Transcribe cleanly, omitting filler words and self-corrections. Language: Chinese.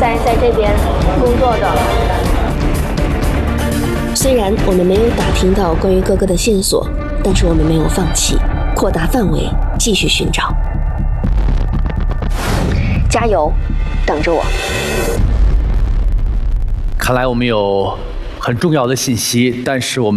在这边工作的。 虽然我们没有打听到关于哥哥的线索，但是我们没有放弃，扩大范围，继续寻找。加油，等着我。 看来我们有很重要的信息，但是我们